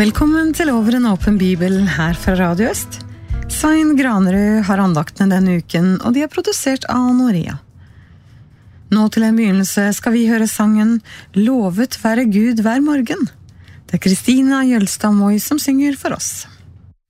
Velkommen til Over en åpen bibel her fra Radio Øst. Svein Granerød har andaktene denne uken, og de er produsert av Noria. Nå til en begynnelse skal vi høre sangen «Lovet være Gud hver morgen». Det er Kristina Jølstad Moi som synger for oss.